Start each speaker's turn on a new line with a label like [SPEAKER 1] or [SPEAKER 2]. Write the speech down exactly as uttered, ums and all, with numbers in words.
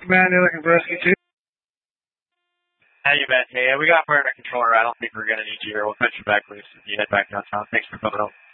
[SPEAKER 1] Command, you're looking for rescue two?
[SPEAKER 2] How you been? Hey, we got fire under control. I don't think we're going to need you here. We'll cut you back loose if you head back downtown. Thanks for coming up.